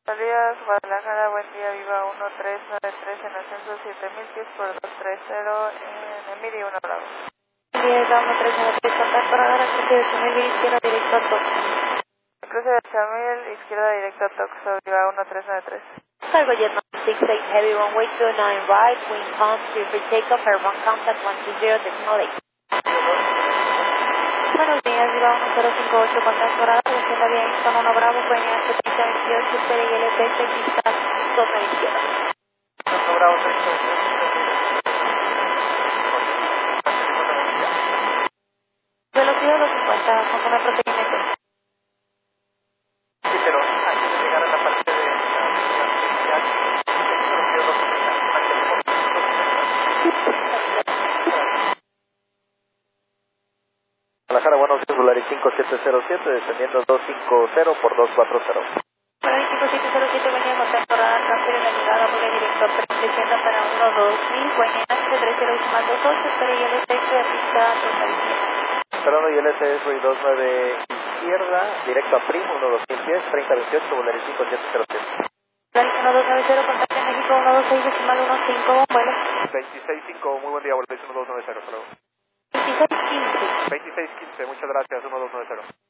Salidas Guadalajara, buen día, Viva 1393 en ascenso 7000 pies por 230 en Emiri 1 Bravo. Buen día, Viva 1393, contacto radar, cruce de Chamil, izquierda directo a Toxo. Cruce de Chamil, izquierda directo a Toxo, Viva 1393. Cargo Jet 968, heavy runway 29 right, wind calm, clear for takeoff, airborne contact 120.8. Buenos días, Viva 1058, contacto radar, descienda bien, Houston 1 Bravo, Coña 7028, espere y LPS, pista 2 a la izquierda. 1 Bravo, 30. Velocidad 250, conforme al procedimiento. Sí, pero antes de llegar a la parte de Guadalajara, buenos días, Volaris 5707, descendiendo 250 por 240. Para el 5707, venía contacto radar, transfiere la llegada, vuelve directo a descienda para 12000, Guayana 730 más 28, espere y LPS, pista 2 a la izquierda. Esperando y LSS 29 izquierda, directo a Primo, 12010, 3028, Volaris 5707. Volaris 1290, contacto en México 126, decimal 15, vuelo. 265, muy buen día, Volaris 1290, hasta luego. 2615. 2615, muchas gracias, 1290.